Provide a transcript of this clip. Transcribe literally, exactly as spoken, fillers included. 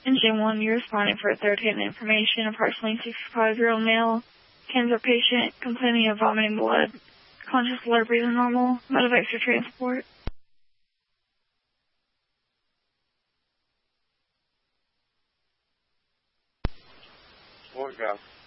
Engine one, you're responding for third-hand information. Approximately sixty-five-year-old male. Cancer patient complaining of vomiting blood. Conscious, alert, breathing normal. Mode of extra transport. Sport go.